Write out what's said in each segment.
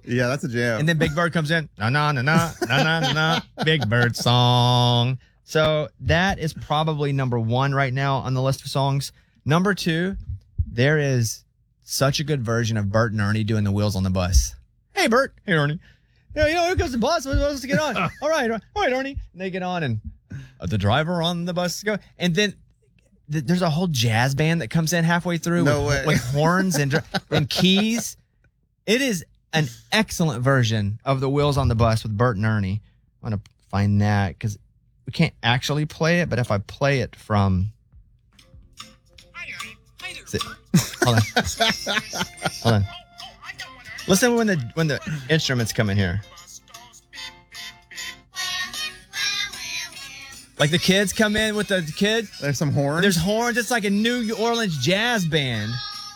Yeah, that's a jam. And then Big Bird comes in. Na na na na na na na na. Big Bird song. So that is probably number one right now on the list of songs. Number two, there is such a good version of Bert and Ernie doing the Wheels on the Bus. Hey, Bert. Hey, Ernie. Yeah, here goes the bus. Let's get on. All right, Ernie. And they get on, and the driver on the bus go. And then there's a whole jazz band that comes in halfway through with horns and keys. It is an excellent version of the Wheels on the Bus with Bert and Ernie. I'm going to find that because we can't actually play it, but if I play it from... Hold on. Listen when the instruments come in here. Like the kids come in with the kids. There's some horns. There's horns. It's like a New Orleans jazz band.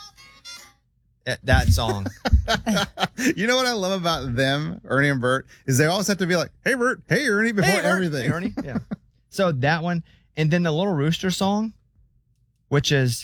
That song. You know what I love about them, Ernie and Bert, is they always have to be like, hey, Bert, hey, Ernie, before everything. Hey, Ernie. Yeah. So that one. And then the Little Rooster song, which is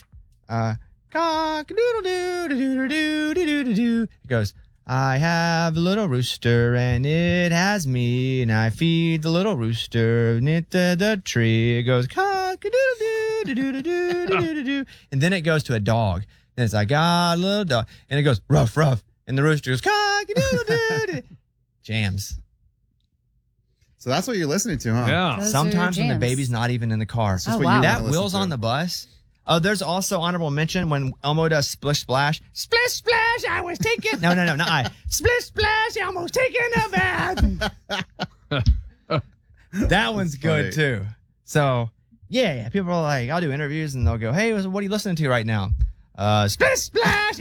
cock-a-doodle-doo-doo-doo-doo-doo-doo-doo. It goes, I have a little rooster and it has me and I feed the little rooster knit the tree. It goes cock-a-doodle-doo-doo-doo-doo-doo-doo. And then it goes to a dog. And it's like, a little dog. And it goes, ruff, ruff. And the rooster goes, cock-a-doodle-doo-doo. Jams. So that's what you're listening to, huh? Yeah. Those Sometimes are when the jams. baby's not even in the car. It's just Oh, what wow. you That wanna listen Wheels to. on the Bus. Oh, there's also honorable mention when Elmo does Splish Splash. Splish Splash, I was taking... No, not I. Splish Splash, I almost taking a bath. That one's good, too. So, yeah. People are like, I'll do interviews, and they'll go, hey, what are you listening to right now? Splish Splash.